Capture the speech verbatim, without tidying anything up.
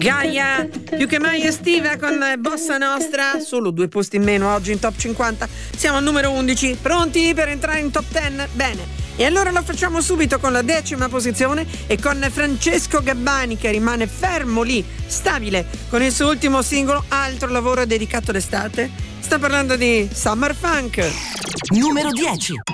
Gaia, più che mai estiva con Bossa Nostra, solo due posti in meno oggi in top cinquanta. Siamo al numero undici, pronti per entrare in top dieci? Bene. E allora lo facciamo subito con la decima posizione e con Francesco Gabbani che rimane fermo lì, stabile, con il suo ultimo singolo, altro lavoro dedicato all'estate. Sto parlando di Summer Funk. Numero dieci.